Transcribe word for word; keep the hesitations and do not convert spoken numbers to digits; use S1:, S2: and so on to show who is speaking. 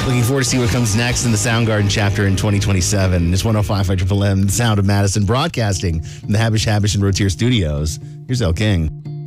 S1: Looking forward to see what comes next in the Soundgarden chapter in twenty twenty-seven. It's one oh five point five Triple M, the sound of Madison, broadcasting from the Habish, Habish, and Rotier studios. Here's El King.